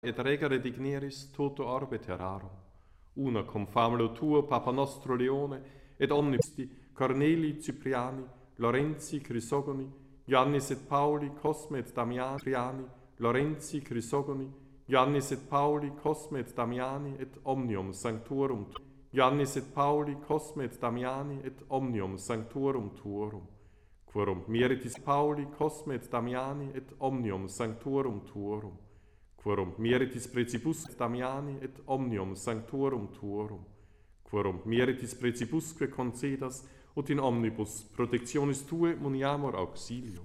et regere digneris toto orbe terrarum. Una cum famulo tuo, Papa nostro Leone, et omnisti, Corneli, Cipriani, Lorenzi, Crisogoni, Ioannis et Pauli, Cosme et Damiani, Triani, Lorenzi, Crisogoni, Ioannis et Pauli, Cosme et Damiani, et omnium sanctorum, Ioannis et Pauli, Cosme et Damiani, et omnium sanctorum tuorum, quorum meritis Pauli, Cosme et Damiani, et omnium sanctorum tuorum, quorum meritis Precipus Damiani, et omnium sanctorum tuorum, quorum meritis Precipusque concedas, ut in omnibus protectionis tue muniamur auxilium.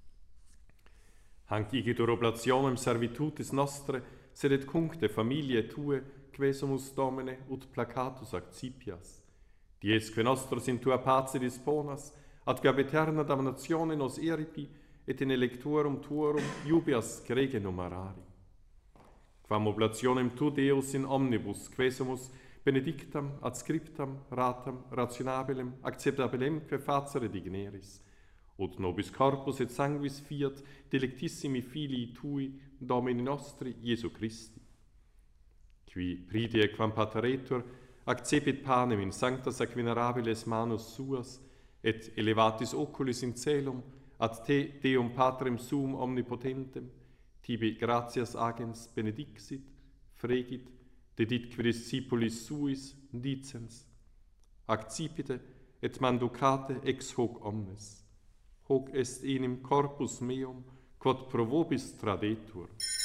Hanc igitur oblationem servitutis nostre, sed et cuncte familiae tue, quesumus Domine, ut placatus accipias. Diesque nostros in tua pace disponas, ad gab eterna damnatione nos eripi, et in electorum tuorum iubias grege numerari. Quam oblationem tu Deus in omnibus, quesumus benedictam, adscriptam, ratam, rationabilem, acceptabilem que facere digneris, ut nobis corpus et sanguis fiat delectissimi filii tui, Domini nostri, Iesu Christi. Qui pridie quam pateretur, accepit panem in sanctas ac venerabiles manus suas, et elevatis oculis in celum, ad te, Deum Patrem suum omnipotentem, tibi gratias agens benedixit, fregit, dedit qui discipulis suis dicens, accipite et manducate ex hoc omnes. Hoc est enim corpus meum, quod pro vobis tradetur.